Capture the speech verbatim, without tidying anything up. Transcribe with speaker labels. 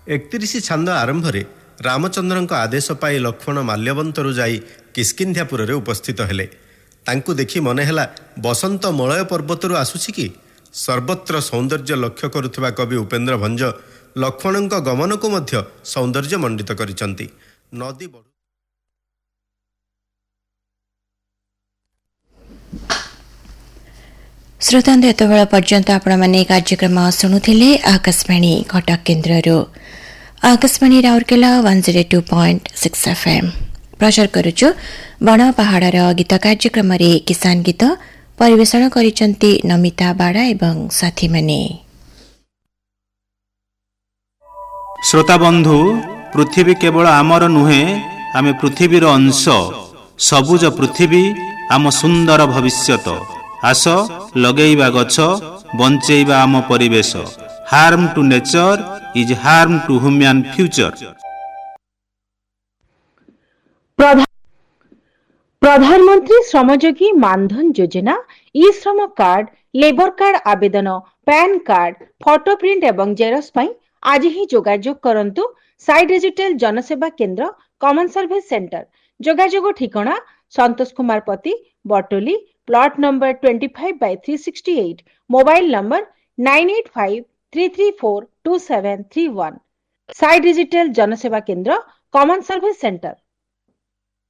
Speaker 1: एकतीस छांद आरंभरे रामचंद्रଙ୍କ आदेश पाई लक्ष्मण माल्यवंतरू जाई किष्किंध्यापुर उपस्थित हेले। तांकु देखि मने हेला बसंत मलय पर्वतरू आसुछि कि। सर्वत्र सौंदर्य लक्ष्य करुथिबा कवि उपेन्द्र भंज लक्ष्मणଙ୍କ गमन को मध्य सौंदर्य मंडित करिसंती। नदी बढु
Speaker 2: श्रोतांत एतबेला पर्यंत आपण माने कार्यक्रम शुणुथिले Akashvani Cuttack केन्द्ररू। Akashvani Rourkela one zero two point six FM प्रचार करुचु बण पहाड़र गीत कार्यक्रम रे किसान गीत परिवेषण करिसंती नमिता बाड़ा एवं साथी माने।
Speaker 3: श्रोता बंधु, पृथ्वी केवल आमर नुहे, आमे पृथ्वीर अंश। सबुज पृथ्वी आम सुंदर भविष्यत। आस लगेइबा गछ, बंचेइबा आम परिवेश। Harm to nature is harm to human future.
Speaker 4: प्रधानमंत्री श्रमयोगी मानधन योजना, ई श्रम कार्ड, लेबर कार्ड आवेदन, पैन कार्ड, फोटो प्रिंट एवं जेरक्स पई आज ही जोगाजोग करंतु साई डिजिटल जनसेवा केंद्र कॉमन सर्विस सेंटर। जोगाजोग ठिकाना संतोष कुमार पति, बटोली, plot number twenty five by three sixty eight, mobile number nine eight five three three four to seven three one. Sai digital जनसेवा केंद्र कॉमन सर्विस सेंटर।